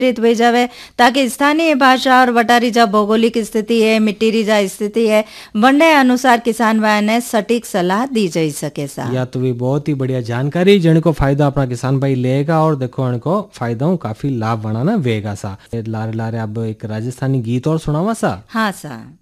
हुई जावे, ताकि स्थानीय भाषा और वटारी जा भौगोलिक स्थिति है, मिट्टी री जा स्थिति है, वनडे अनुसार किसान भाई ने सटीक सलाह दी जा सके सा। या तो भी बहुत ही बढ़िया जानकारी जिनको फायदा अपना किसान भाई लेगा, और देखो इनको फायदा काफी लाभ बनाना वेगा सा। लारे लारे अब एक राजस्थानी गीत और सुनावा सा। हाँ सा।